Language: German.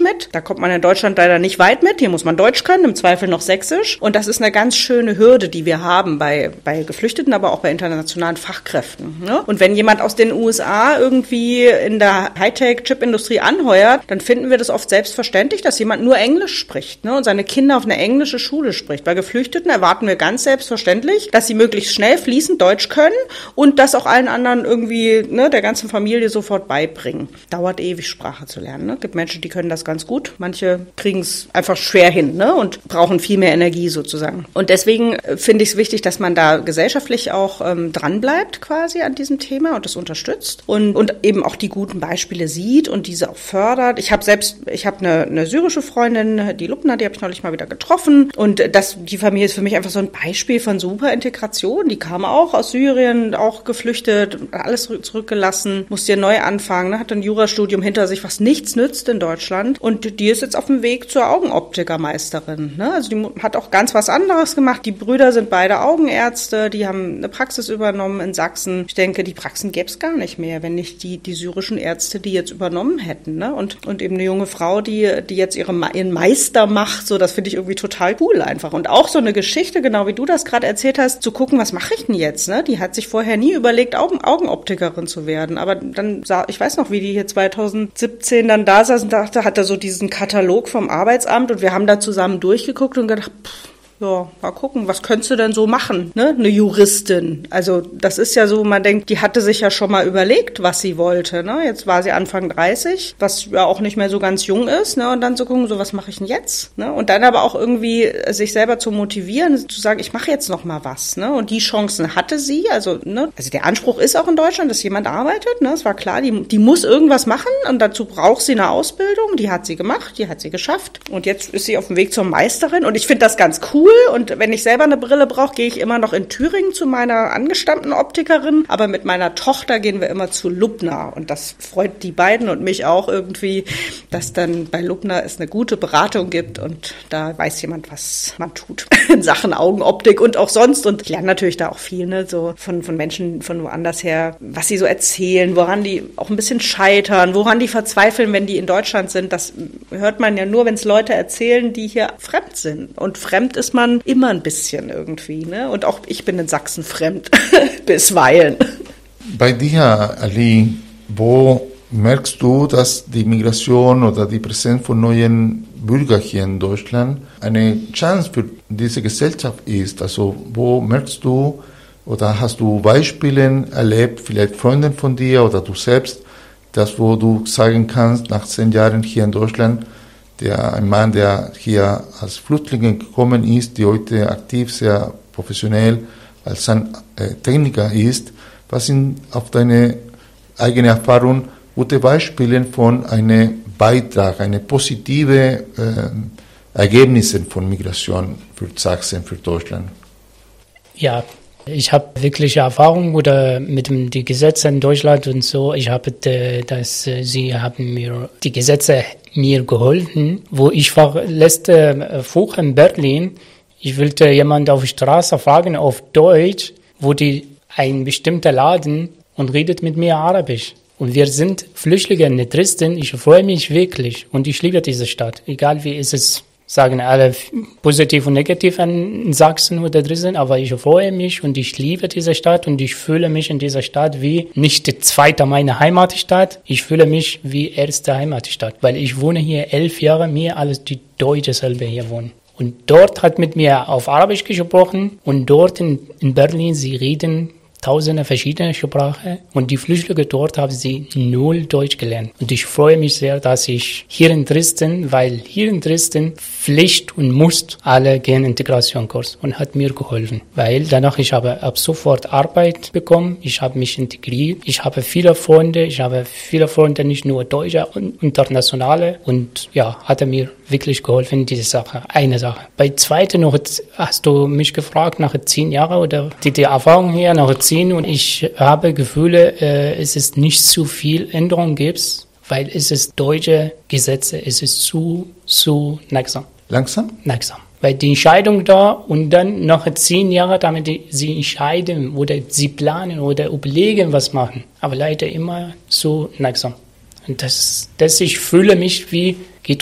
mit. Da kommt man in Deutschland leider nicht weit mit. Hier muss man Deutsch können, im Zweifel noch Sächsisch. Und das ist eine ganz schöne Hürde, die wir haben bei Geflüchteten, aber auch bei internationalen Fachkräften. Ne? Und wenn jemand aus den USA irgendwie in der Hightech-Chip-Industrie anheuert, dann finden wir das oft selbstverständlich, dass jemand nur Englisch spricht, ne? Und seine Kinder auf eine englische Schule spricht. Bei Geflüchteten erwarten wir ganz selbstverständlich, dass sie möglichst schnell fließend Deutsch können und das auch allen anderen irgendwie, ne, der ganzen Familie sofort beibringen. Dauert ewig, Sprache zu lernen. Ne? Es gibt Menschen, die können das ganz gut. Manche kriegen es einfach schwer hin, ne? Und brauchen viel mehr Energie sozusagen. Und deswegen finde ich es wichtig, dass man da gesellschaftlich auch dranbleibt quasi an diesem Thema und das unterstützt und eben auch die guten Beispiele sieht und diese auch fördert. Ich habe eine syrische Freundin, die Lubna, die habe ich neulich mal wieder getroffen und die Familie ist für mich einfach so ein Beispiel von super Integration. Die kam auch aus Syrien, auch geflüchtet, alles zurückgelassen, musste ja neu anfangen, ne? Hat ein Jurastudium hinter sich, was nichts nützt in Deutschland und die ist jetzt auf dem Weg zur Augenoptikermeisterin. Ne? Also die hat auch ganz was anderes gemacht. Die Brüder sind beide Augenärzte, die haben eine Praxis übernommen in Sachsen. Ich denke, die Praxen gäbe es gar nicht mehr, wenn nicht die syrischen Ärzte die jetzt übernommen hätten. Ne? Und eben eine junge Frau, die jetzt ihren Meister macht, so, das finde ich irgendwie total cool einfach. Und auch so eine Geschichte, genau wie du das gerade erzählt hast, zu gucken, was mache ich denn jetzt? Ne? Die hat sich vorher nie überlegt, Augenoptikerin zu werden. Aber dann ich weiß noch, wie die hier 2017 dann da saß und dachte, hat er so diesen Katalog vom Arbeitsamt und wir haben da zusammen durchgeguckt und gedacht, ja, mal gucken, was könntest du denn so machen, ne? Eine Juristin. Also das ist ja so, man denkt, die hatte sich ja schon mal überlegt, was sie wollte, ne? Jetzt war sie Anfang 30, was ja auch nicht mehr so ganz jung ist, ne? Und dann zu gucken, so was mache ich denn jetzt, ne? Und dann aber auch irgendwie sich selber zu motivieren, zu sagen, ich mache jetzt noch mal was, ne? Und die Chancen hatte sie, also der Anspruch ist auch in Deutschland, dass jemand arbeitet, ne? Es war klar, die muss irgendwas machen und dazu braucht sie eine Ausbildung, die hat sie gemacht, die hat sie geschafft und jetzt ist sie auf dem Weg zur Meisterin und ich finde das ganz cool. Und wenn ich selber eine Brille brauche, gehe ich immer noch in Thüringen zu meiner angestammten Optikerin. Aber mit meiner Tochter gehen wir immer zu Lubna. Und das freut die beiden und mich auch irgendwie, dass dann bei Lubna es eine gute Beratung gibt. Und da weiß jemand, was man tut in Sachen Augenoptik und auch sonst. Und ich lerne natürlich da auch viel, ne, so von Menschen von woanders her, was sie so erzählen, woran die auch ein bisschen scheitern, woran die verzweifeln, wenn die in Deutschland sind. Das hört man ja nur, wenn es Leute erzählen, die hier fremd sind. Und fremd ist man immer ein bisschen irgendwie, ne? Und auch ich bin in Sachsen fremd, bisweilen. Bei dir, Ali, wo merkst du, dass die Migration oder die Präsenz von neuen Bürgern hier in Deutschland eine Chance für diese Gesellschaft ist? Also wo merkst du oder hast du Beispiele erlebt, vielleicht Freunde von dir oder du selbst, das wo du sagen kannst, nach 10 Jahren hier in Deutschland, ein Mann, der hier als Flüchtling gekommen ist, die heute aktiv, sehr professionell als ein Techniker ist. Was sind auf deine eigene Erfahrung gute Beispiele von einem Beitrag, eine positive Ergebnisse von Migration für Sachsen, für Deutschland? Ja, ich habe wirkliche Erfahrung oder mit den Gesetzen in Deutschland und so. Sie haben mir die Gesetze geholfen, wo ich war letzte Woche in Berlin. Ich wollte jemanden auf der Straße fragen auf Deutsch, wo ein bestimmter Laden und redet mit mir Arabisch. Und wir sind Flüchtlinge in Dresden. Ich freue mich wirklich und ich liebe diese Stadt. Egal wie ist es. Sagen alle positiv und negativ in Sachsen oder Dresden, aber ich freue mich und ich liebe diese Stadt und ich fühle mich in dieser Stadt wie nicht die zweite meine Heimatstadt, ich fühle mich wie erste Heimatstadt, weil ich wohne hier 11 Jahre, mehr als die Deutsche selber hier wohnen. Und dort hat mit mir auf Arabisch gesprochen und dort in Berlin, sie reden tausende verschiedene Sprachen und die Flüchtlinge dort haben sie 0 Deutsch gelernt. Und ich freue mich sehr, dass ich hier in Dresden, weil hier in Dresden Pflicht und muss alle gehen Integrationskurs und hat mir geholfen. Weil danach ich habe ab sofort Arbeit bekommen, ich habe mich integriert, ich habe viele Freunde, nicht nur Deutsche und internationale und ja, hat er mir wirklich geholfen, diese Sache, eine Sache. Bei zweiten noch, hast du mich gefragt, nach 10 Jahren oder die Erfahrung hier nach 10 und ich habe Gefühle, es ist nicht zu viel Änderung gibt, weil es ist deutsche Gesetze, es ist zu langsam. Langsam? Langsam. Weil die Entscheidung da und dann nach 10 Jahren, damit sie entscheiden oder sie planen oder überlegen, was machen. Aber leider immer so langsam. Und ich fühle mich wie, geht